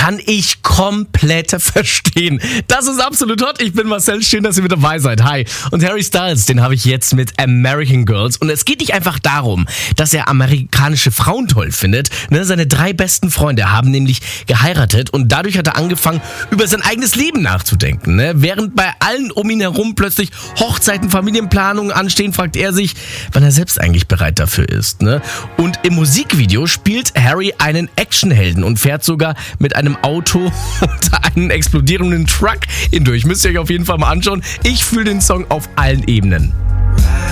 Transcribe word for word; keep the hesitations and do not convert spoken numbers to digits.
kann ich komplett verstehen. Das ist absolut hot. Ich bin Marcel, schön, dass ihr mit dabei seid. Hi. Und Harry Styles, den habe ich jetzt mit American Girls. Und es geht nicht einfach darum, dass er amerikanische Frauen toll findet. Ne, seine drei besten Freunde haben nämlich geheiratet und dadurch hat er angefangen, über sein eigenes Leben nachzudenken. Ne? Während bei allen um ihn herum plötzlich Hochzeiten, Familienplanungen anstehen, fragt er sich, wann er selbst eigentlich bereit dafür ist. Ne? Und im Musikvideo spielt Harry einen Actionhelden und fährt sogar mit einem Auto unter einen explodierenden Truck hindurch. Müsst ihr euch auf jeden Fall mal anschauen. Ich fühle den Song auf allen Ebenen.